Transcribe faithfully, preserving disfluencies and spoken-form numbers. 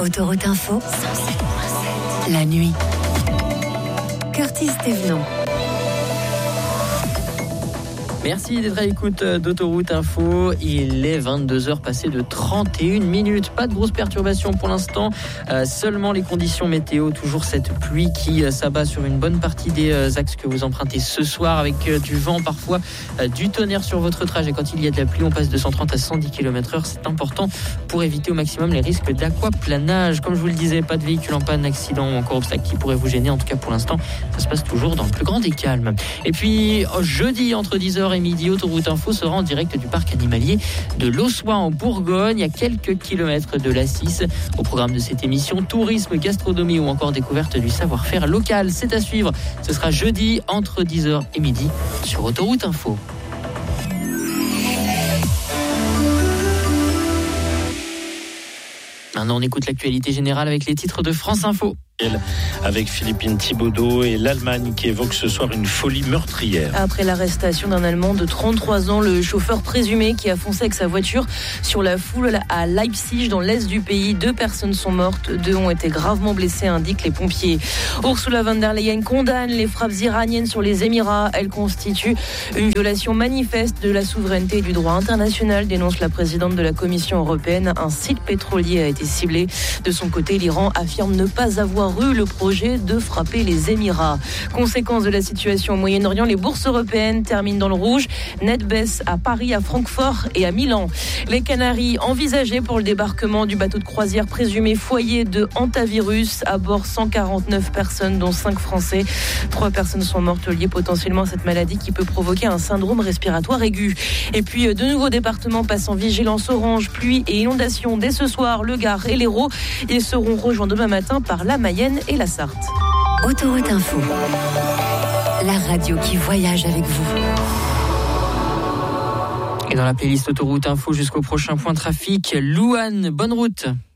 Autoroute Info, la nuit. Curtis Thévenant. Merci d'être à l'écoute d'Autoroute Info. Il est vingt-deux heures passées de trente et une minutes. Pas de grosses perturbations pour l'instant. Euh, seulement les conditions météo. Toujours cette pluie qui euh, s'abat sur une bonne partie des euh, axes que vous empruntez ce soir avec euh, du vent, parfois euh, du tonnerre sur votre trajet. Quand il y a de la pluie, on passe de cent trente à cent dix kilomètres heure. C'est important pour éviter au maximum les risques d'aquaplanage. Comme je vous le disais, pas de véhicule en panne, accident ou encore obstacle qui pourrait vous gêner. En tout cas, pour l'instant, ça se passe toujours dans le plus grand des calmes. Et puis, jeudi, entre dix heures et midi, Autoroute Info sera en direct du parc animalier de l'Ossois en Bourgogne, à quelques kilomètres de l'Assis. Au programme de cette émission, tourisme, gastronomie ou encore découverte du savoir-faire local. C'est à suivre. Ce sera jeudi entre dix heures et midi sur Autoroute Info. Maintenant, on écoute l'actualité générale avec les titres de France Info. Avec Philippine Thibaudeau et l'Allemagne qui évoque ce soir une folie meurtrière. Après l'arrestation d'un Allemand de trente-trois ans, le chauffeur présumé qui a foncé avec sa voiture sur la foule à Leipzig dans l'est du pays, deux personnes sont mortes, deux ont été gravement blessées, indiquent les pompiers. Ursula von der Leyen condamne les frappes iraniennes sur les Émirats. Elles constituent une violation manifeste de la souveraineté et du droit international, dénonce la présidente de la Commission européenne. Un site pétrolier a été ciblé. De son côté, l'Iran affirme ne pas avoir eu le projet de frapper les Émirats. Conséquence de la situation au Moyen-Orient, les bourses européennes terminent dans le rouge. Net baisse à Paris, à Francfort et à Milan. Les Canaries envisagées pour le débarquement du bateau de croisière présumé foyer de hantavirus. À bord, cent quarante-neuf personnes, dont cinq Français. Trois personnes sont mortes liées potentiellement à cette maladie qui peut provoquer un syndrome respiratoire aigu. Et puis, de nouveaux départements passent en vigilance orange, pluie et inondations dès ce soir. Le Gard et l'Hérault, ils seront rejoints demain matin par la Mayenne et la Sarthe. Autoroute Info, la radio qui voyage avec vous. Et dans la playlist Autoroute Info jusqu'au prochain point trafic, Louane, bonne route.